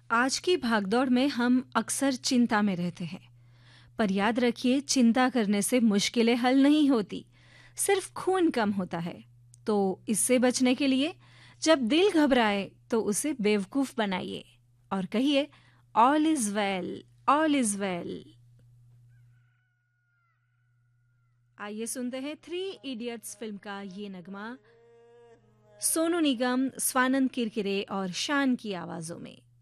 आज की भागदौड़ में हम अक्सर चिंता में रहते हैं। पर याद रखिए, चिंता करने से मुश्किलें हल नहीं होती, सिर्फ खून कम होता है। तो इससे बचने के लिए जब दिल घबराए तो उसे बेवकूफ बनाइए और कहिए, all is well, all is well. आइए सुनते हैं थ्री इडियट्स फिल्म का ये नगमा, सोनू निगम, स्वानंद किरकिरे और शान की आवाजों में।